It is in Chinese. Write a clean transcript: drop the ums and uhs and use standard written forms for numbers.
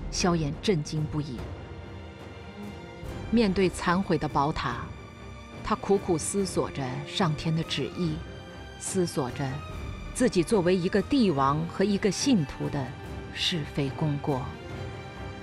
萧衍震惊不已。面对残毁的宝塔，他苦苦思索着上天的旨意，思索着自己作为一个帝王和一个信徒的是非功过。